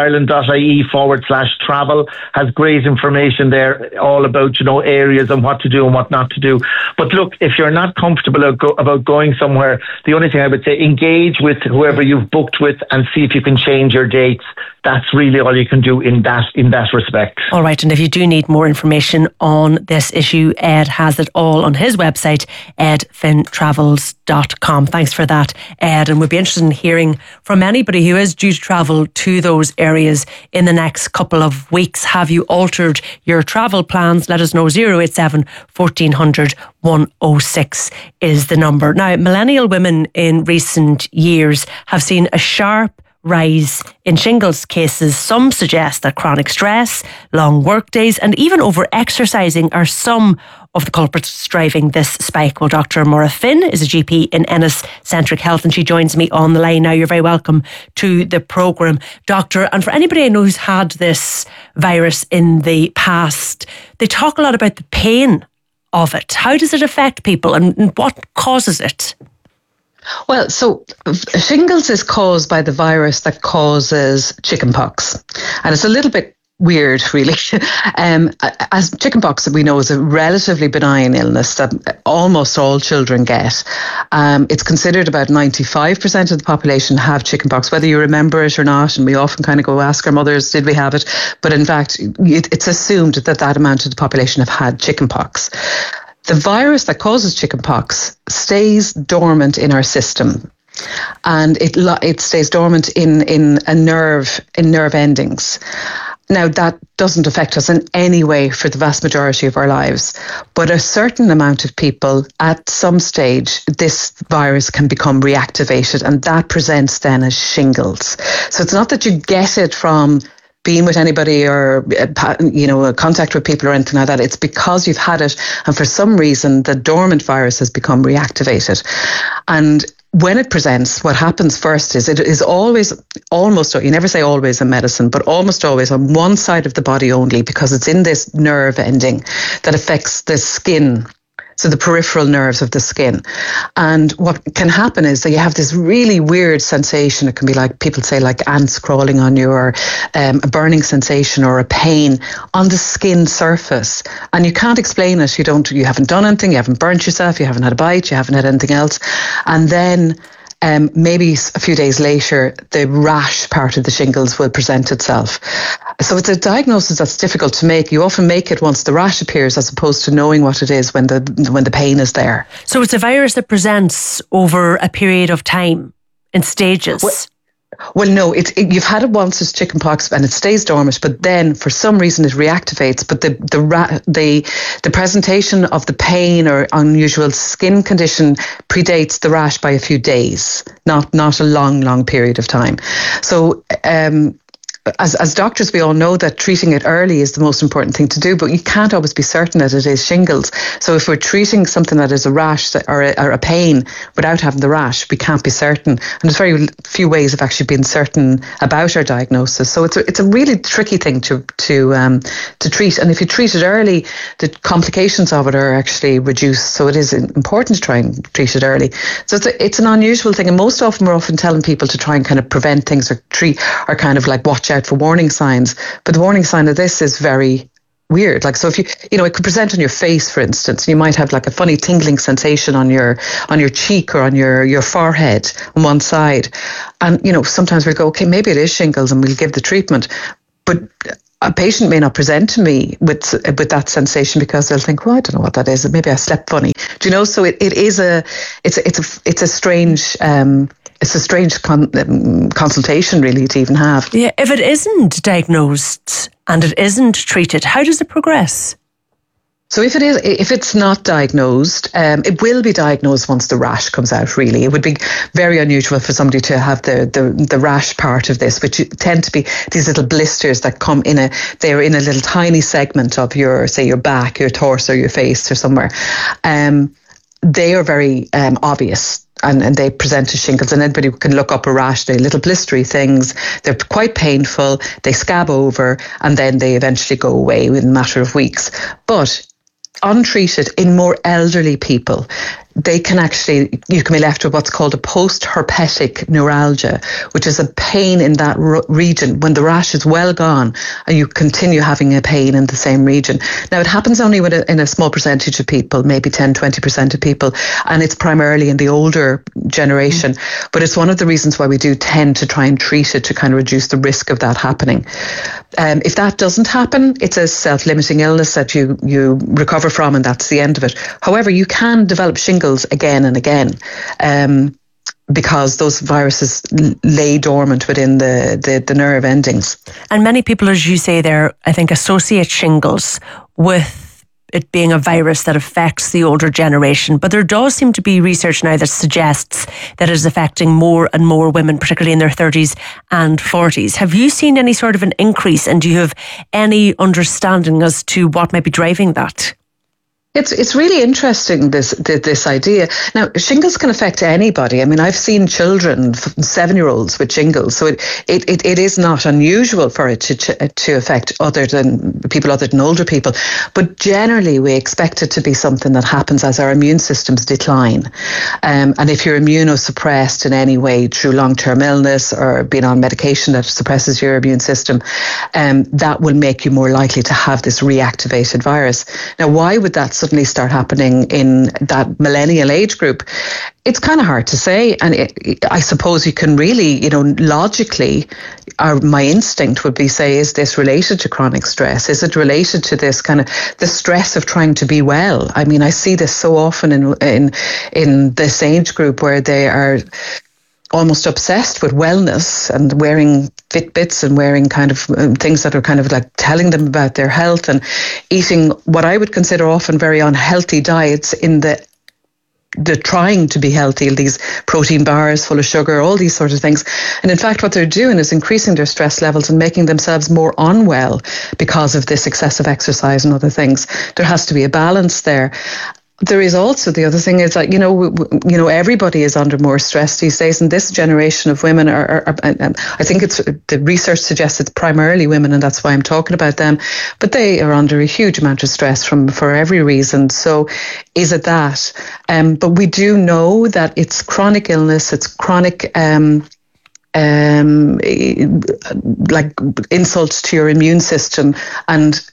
Ireland.ie/travel has great information there all about areas and what to do and what not to do. But look, if you're not comfortable about going somewhere, the only thing I would say, engage with whoever you've booked with and see if you can change your dates. That's really all you can do in that respect. All right, and if you do need more information on this issue, Ed has it all on his website, edfinnTravels.com. Thanks for that, Ed, and we'd be interested in hearing from anybody who is due to travel to those areas in the next couple of weeks. Have you altered your travel plans? Let us know. 087 1400 106 is the number. Now, millennial women in recent years have seen a sharp rise in shingles cases. Some suggest that chronic stress, long work days and even over-exercising are some of the culprits driving this spike. Well, Dr. Maura Finn is a GP in Ennis Centric Health and she joins me on the line now. You're very welcome to the programme, Doctor. And for anybody I know who's had this virus in the past, they talk a lot about the pain of it. How does it affect people and what causes it? Well, so shingles is caused by the virus that causes chickenpox. And it's a little bit weird, really. As chickenpox, we know, is a relatively benign illness that almost all children get. It's considered about 95% of the population have chickenpox, whether you remember it or not. And we often kind of go ask our mothers, did we have it? But in fact, it's assumed that amount of the population have had chickenpox. The virus that causes chickenpox stays dormant in our system, and it stays dormant in nerve endings. Now, that doesn't affect us in any way for the vast majority of our lives, but a certain amount of people at some stage, this virus can become reactivated, and that presents then as shingles. So it's not that you get it from being with anybody or, contact with people or anything like that. It's because you've had it and for some reason the dormant virus has become reactivated. And when it presents, what happens first is it is always, almost, you never say always in medicine, but almost always on one side of the body only, because it's in this nerve ending that affects the skin So the peripheral nerves of the skin. And what can happen is that you have this really weird sensation. It can be like, people say, like ants crawling on you, or a burning sensation or a pain on the skin surface. And you can't explain it. You haven't done anything, you haven't burnt yourself, you haven't had a bite, you haven't had anything else. And then maybe a few days later, the rash part of the shingles will present itself. So it's a diagnosis that's difficult to make. You often make it once the rash appears, as opposed to knowing what it is when the pain is there. So it's a virus that presents over a period of time in stages. Well, no, you've had it once as chickenpox and it stays dormant, but then for some reason it reactivates. But the presentation of the pain or unusual skin condition predates the rash by a few days, not a long period of time. So as doctors, we all know that treating it early is the most important thing to do, but you can't always be certain that it is shingles. So if we're treating something that is a rash or a pain without having the rash, we can't be certain. And there's very few ways of actually being certain about our diagnosis. So it's a really tricky thing to treat. And if you treat it early, the complications of it are actually reduced. So it is important to try and treat it early. So it's an unusual thing. And most often we're often telling people to try and kind of prevent things or treat, or kind of like watch out for warning signs. But the warning sign of this is very weird. Like, so if it could present on your face, for instance, you might have like a funny tingling sensation on your cheek or on your forehead on one side. And, sometimes we'll go, okay, maybe it is shingles, and we'll give the treatment. But a patient may not present to me with that sensation, because they'll think, well, I don't know what that is. Maybe I slept funny. Do you know? So it's a strange consultation, really, to even have. Yeah, if it isn't diagnosed and it isn't treated, how does it progress? So if it's not diagnosed, it will be diagnosed once the rash comes out, really. It would be very unusual for somebody to have the rash part of this, which tend to be these little blisters that come they're in a little tiny segment of your back, your torso, your face, or somewhere. They are very obvious. And they present as shingles, and anybody can look up a rash. They're little blistery things. They're quite painful. They scab over, and then they eventually go away within a matter of weeks. But untreated, in more elderly people, you can be left with what's called a post-herpetic neuralgia, which is a pain in that region when the rash is well gone and you continue having a pain in the same region. Now, it happens only in a small percentage of people, maybe 10-20% of people, and it's primarily in the older generation. But it's one of the reasons why we do tend to try and treat it to kind of reduce the risk of that happening. If that doesn't happen, it's a self-limiting illness that you recover from, and that's the end of it. However, you can develop shingles again and again, because those viruses lay dormant within the nerve endings. And many people, as you say there, I think associate shingles with it being a virus that affects the older generation. But there does seem to be research now that suggests that it is affecting more and more women, particularly in their 30s and 40s. Have you seen any sort of an increase, and do you have any understanding as to what might be driving that? It's really interesting, this idea. Now, shingles can affect anybody. I mean, I've seen children, 7-year-olds with shingles, so it is not unusual for it to affect older than older people. But generally, we expect it to be something that happens as our immune systems decline. And if you're immunosuppressed in any way through long-term illness or being on medication that suppresses your immune system, that will make you more likely to have this reactivated virus. Now, why would that suddenly start happening in that millennial age group? It's kind of hard to say, and I suppose you can really, logically, my instinct would be say, is this related to chronic stress? Is it related to this kind of the stress of trying to be well? I mean, I see this so often in this age group where they are almost obsessed with wellness and wearing Fitbits and wearing kind of things that are kind of like telling them about their health, and eating what I would consider often very unhealthy diets in the trying to be healthy, these protein bars full of sugar, all these sort of things. And in fact, what they're doing is increasing their stress levels and making themselves more unwell because of this excessive exercise and other things. There has to be a balance there. There is also the other thing is that, everybody is under more stress these days, and this generation of women are I think the research suggests it's primarily women, and that's why I'm talking about them, but they are under a huge amount of stress for every reason. So is it that? But we do know that it's chronic illness, it's chronic like insults to your immune system, and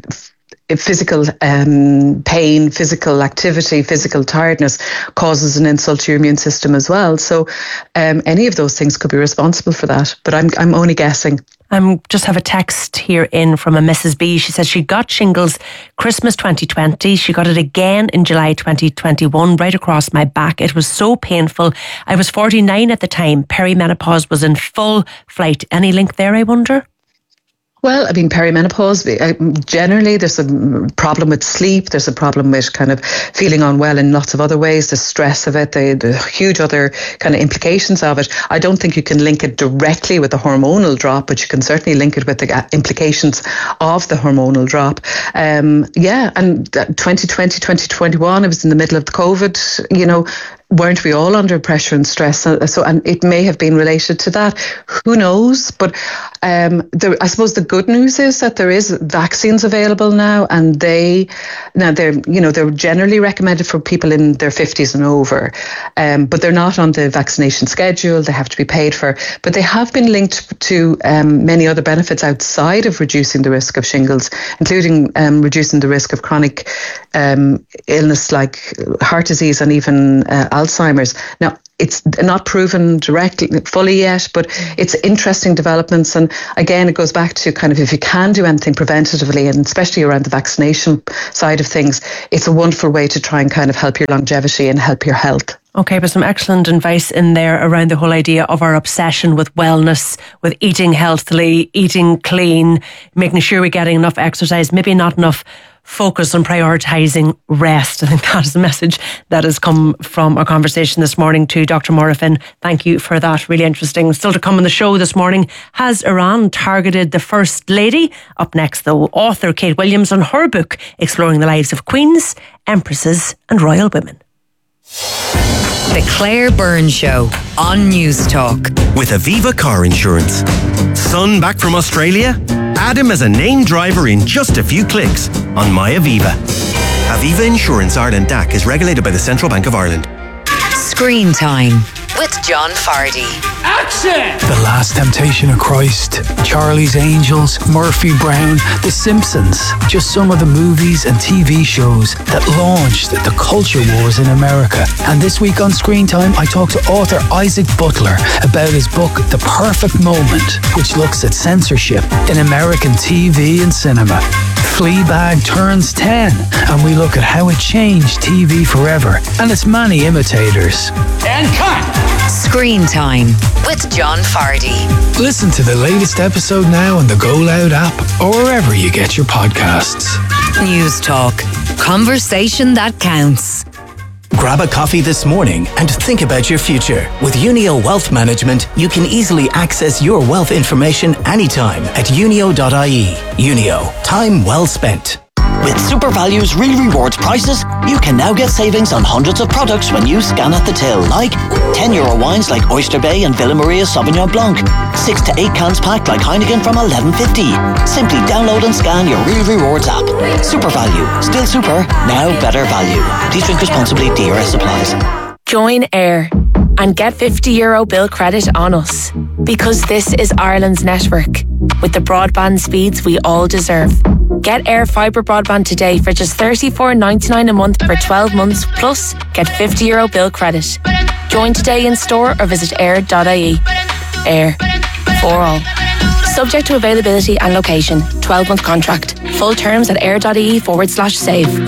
physical pain, physical activity, physical tiredness causes an insult to your immune system as well. So any of those things could be responsible for that, but I'm only guessing. Just have a text here in from a Mrs. B. She says she got shingles Christmas 2020. She got it again in July 2021, right across my back. It was so painful. I was 49 at the time. Perimenopause was in full flight. Any link there, I wonder? Well, I mean, perimenopause, generally there's a problem with sleep, there's a problem with kind of feeling unwell in lots of other ways, the stress of it, the huge other kind of implications of it. I don't think you can link it directly with the hormonal drop, but you can certainly link it with the implications of the hormonal drop. And 2020, 2021, it was in the middle of the COVID, weren't we all under pressure and stress? And it may have been related to that. Who knows? But I suppose the good news is that there is vaccines available now, and they're generally recommended for people in their 50s and over, but they're not on the vaccination schedule. They have to be paid for, but they have been linked to many other benefits outside of reducing the risk of shingles, including reducing the risk of chronic illness like heart disease and even Alzheimer's. Now, it's not proven fully yet, but it's interesting developments. And again, it goes back to kind of if you can do anything preventatively, and especially around the vaccination side of things, it's a wonderful way to try and kind of help your longevity and help your health. Okay, but some excellent advice in there around the whole idea of our obsession with wellness, with eating healthily, eating clean, making sure we're getting enough exercise, maybe not enough focus on prioritising rest. I think that is the message that has come from our conversation this morning to Dr. Maura Finn. Thank you for that. Really interesting. Still to come on the show this morning, has Iran targeted the First Lady? Up next, though, author Kate Williams on her book exploring the lives of queens, empresses and royal women. The Claire Byrne Show on News Talk. With Aviva Car Insurance. Son back from Australia? Add him as a named driver in just a few clicks on My Aviva. Aviva Insurance Ireland DAC is regulated by the Central Bank of Ireland. Screen Time with John Fardy. Action! The Last Temptation of Christ, Charlie's Angels, Murphy Brown, The Simpsons. Just some of the movies and TV shows that launched the culture wars in America. And this week on Screen Time, I talked to author Isaac Butler about his book, The Perfect Moment, which looks at censorship in American TV and cinema. Fleabag turns 10, and we look at how it changed TV forever and its many imitators. And cut! Screen Time with John Fardy. Listen to the latest episode now on the Go Loud app or wherever you get your podcasts. News Talk. Conversation that counts. Grab a coffee this morning and think about your future. With Unio Wealth Management, you can easily access your wealth information anytime at unio.ie. Unio, time well spent. With SuperValue's Real Rewards prices, you can now get savings on hundreds of products when you scan at the till, like €10 wines like Oyster Bay and Villa Maria Sauvignon Blanc, 6 to 8 cans packed like Heineken from $11.50. Simply download and scan your Real Rewards app. SuperValue, still super, now better value. Please drink responsibly, DRS applies. Join Air and get €50 bill credit on us, because this is Ireland's network with the broadband speeds we all deserve. Get Air Fibre broadband today for just $34.99 a month for 12 months, plus get €50 bill credit. Join today in store or visit air.ie. Air, for all. Subject to availability and location. 12-month contract. Full terms at air.ie/save.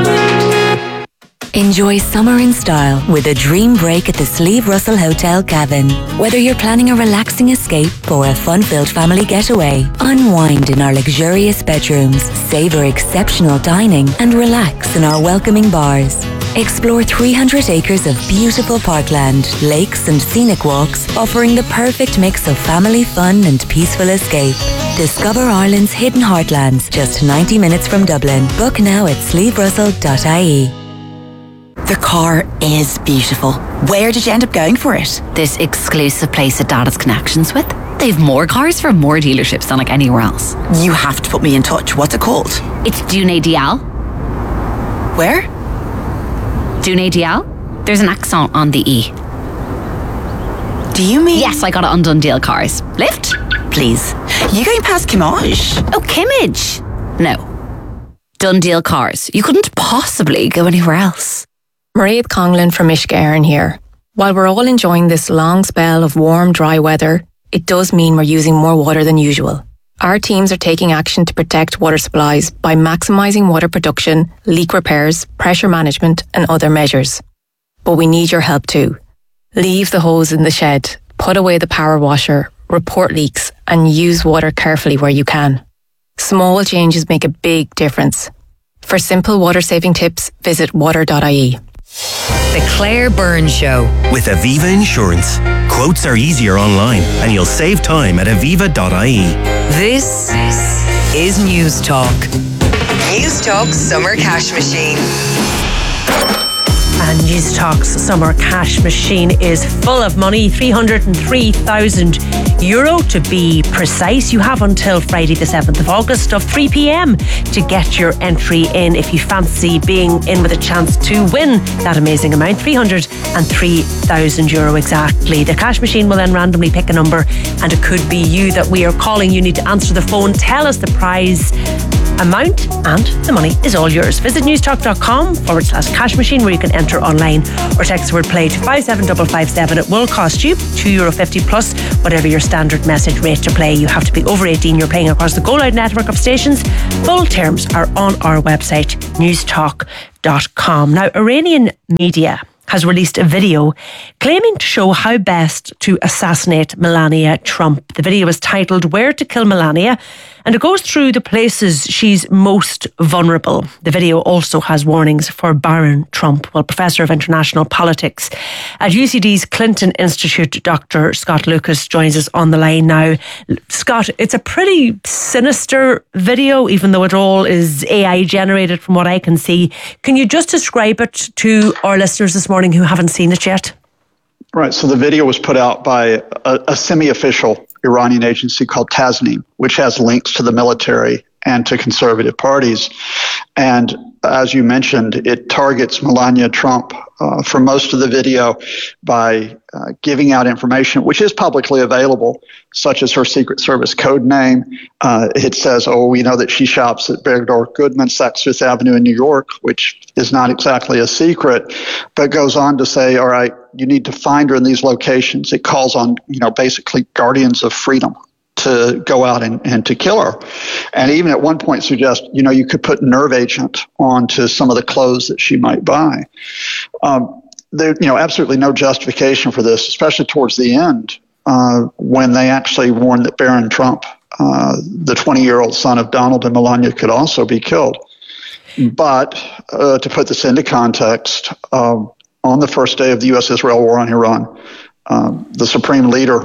Enjoy summer in style with a dream break at the Sleeve Russell Hotel Cavan. Whether you're planning a relaxing escape or a fun-filled family getaway, unwind in our luxurious bedrooms, savour exceptional dining and relax in our welcoming bars. Explore 300 acres of beautiful parkland, lakes and scenic walks, offering the perfect mix of family fun and peaceful escape. Discover Ireland's hidden heartlands, just 90 minutes from Dublin. Book now at sleeverussell.ie. The car is beautiful. Where did you end up going for it? This exclusive place that Dad has connections with. They've more cars from more dealerships than like anywhere else. You have to put me in touch. What's it called? It's Dune Dial. Where? Dune Dial. There's an accent on the E. Do you mean? Yes, I got it on Dundee Cars. Lift, please. You going past Kimmage? Oh, Kimmage. No. Dundee Cars. You couldn't possibly go anywhere else. Maria Conglin from Ishgarin here. While we're all enjoying this long spell of warm, dry weather, it does mean we're using more water than usual. Our teams are taking action to protect water supplies by maximising water production, leak repairs, pressure management and other measures. But we need your help too. Leave the hose in the shed, put away the power washer, report leaks and use water carefully where you can. Small changes make a big difference. For simple water-saving tips, visit water.ie. The Claire Byrne Show. With Aviva Insurance. Quotes are easier online and you'll save time at aviva.ie. This is News Talk. News Talk Summer Cash Machine. And News Talk's Summer Cash Machine is full of money, €303,000 to be precise. You have until Friday the 7th of August of 3 p.m. to get your entry in if you fancy being in with a chance to win that amazing amount, €303,000 exactly. The cash machine will then randomly pick a number and it could be you that we are calling. You need to answer the phone, tell us the prize amount and the money is all yours. Visit newstalk.com/cash machine where you can enter online or text the word play to 57557. It will cost you €2.50 plus whatever your standard message rate to play. You have to be over 18. You're playing across the Go Loud network of stations. Full terms are on our website newstalk.com. Now, Iranian media has released a video claiming to show how best to assassinate Melania Trump. The video is titled Where to Kill Melania, and it goes through the places she's most vulnerable. The video also has warnings for Barron Trump. Well, Professor of International Politics at UCD's Clinton Institute, Dr. Scott Lucas, joins us on the line now. Scott, it's a pretty sinister video, even though it all is AI generated from what I can see. Can you just describe it to our listeners this morning who haven't seen it yet? Right. So the video was put out by a semi-official Iranian agency called Tasnim, which has links to the military and to conservative parties. And as you mentioned, it targets Melania Trump for most of the video by giving out information, which is publicly available, such as her Secret Service code name. It says, we know that she shops at Bergdorf Goodman, Saks Fifth Avenue in New York, which is not exactly a secret, but goes on to say, all right, you need to find her in these locations. It calls on, basically guardians of freedom to go out and to kill her. And even at one point suggest, you could put nerve agent onto some of the clothes that she might buy. There's, absolutely no justification for this, especially towards the end, when they actually warned that Barron Trump, the 20-year-old son of Donald and Melania, could also be killed. But to put this into context, on the first day of the U.S.-Israel war on Iran, the supreme leader,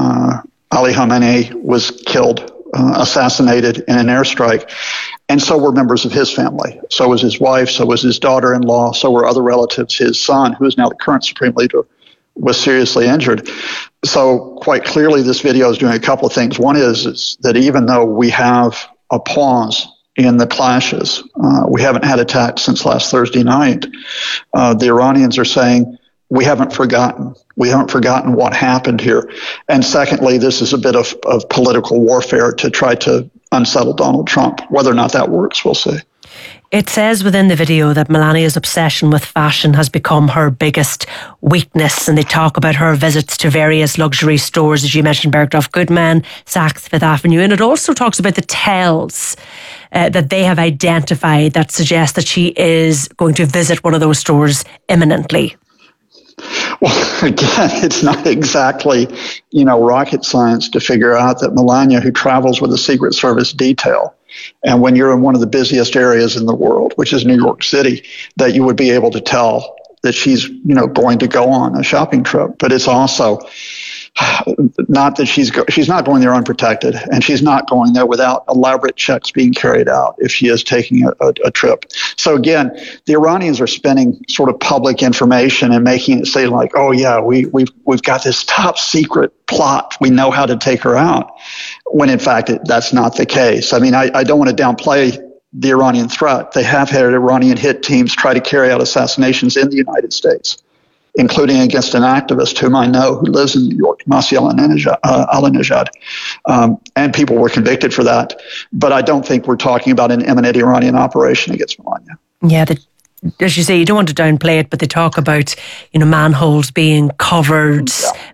Ali Khamenei, was killed, assassinated in an airstrike, and so were members of his family. So was his wife, so was his daughter-in-law, so were other relatives. His son, who is now the current supreme leader, was seriously injured. So quite clearly this video is doing a couple of things. One is that even though we have a pause in the clashes, we haven't had attacks since last Thursday night, the Iranians are saying, we haven't forgotten. We haven't forgotten what happened here. And secondly, this is a bit of political warfare to try to unsettle Donald Trump. Whether or not that works, we'll see. It says within the video that Melania's obsession with fashion has become her biggest weakness, and they talk about her visits to various luxury stores, as you mentioned, Bergdorf Goodman, Saks Fifth Avenue, and it also talks about the tells that they have identified that suggest that she is going to visit one of those stores imminently. Well, again, it's not exactly, rocket science to figure out that Melania, who travels with a Secret Service detail, and when you're in one of the busiest areas in the world, which is New York City, that you would be able to tell that she's, going to go on a shopping trip. But it's also not that she's not going there unprotected, and she's not going there without elaborate checks being carried out if she is taking a trip. So again, the Iranians are spending sort of public information and making it say like, oh yeah, we've got this top secret plot. We know how to take her out, when in fact that's not the case. I mean, I don't want to downplay the Iranian threat. They have had Iranian hit teams try to carry out assassinations in the United States, including against an activist whom I know who lives in New York, Masih Alinejad. And people were convicted for that. But I don't think we're talking about an imminent Iranian operation against Melania. Yeah, as you say, you don't want to downplay it, but they talk about, manholes being covered,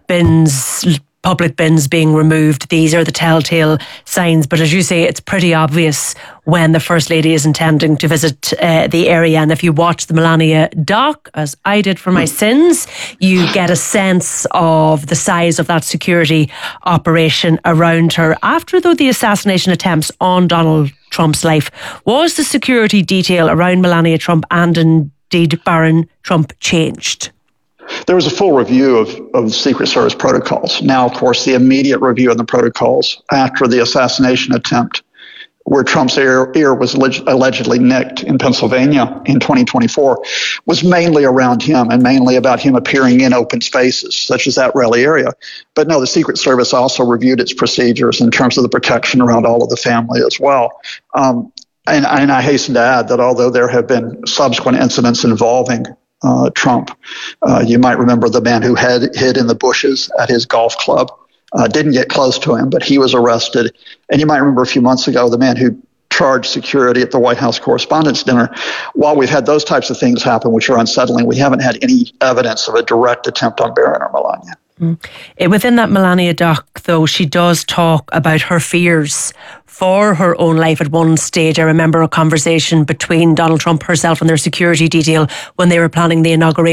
bins, public bins being removed. These are the telltale signs. But as you say, it's pretty obvious when the First Lady is intending to visit the area. And if you watch the Melania doc, as I did for my sins, you get a sense of the size of that security operation around her. After, though, the assassination attempts on Donald Trump's life, was the security detail around Melania Trump and indeed Barron Trump changed? There was a full review of the Secret Service protocols. Now, of course, the immediate review of the protocols after the assassination attempt, where Trump's ear was allegedly nicked in Pennsylvania in 2024, was mainly around him and mainly about him appearing in open spaces, such as that Raleigh area. But no, the Secret Service also reviewed its procedures in terms of the protection around all of the family as well. And I hasten to add that although there have been subsequent incidents involving Trump. You might remember the man who hid in the bushes at his golf club. Didn't get close to him, but he was arrested. And you might remember a few months ago, the man who charged security at the White House Correspondents' Dinner. While we've had those types of things happen, which are unsettling, we haven't had any evidence of a direct attempt on Barron or Melania. Within that Melania doc, though, she does talk about her fears for her own life at one stage. I remember a conversation between Donald Trump, herself and their security detail when they were planning the inauguration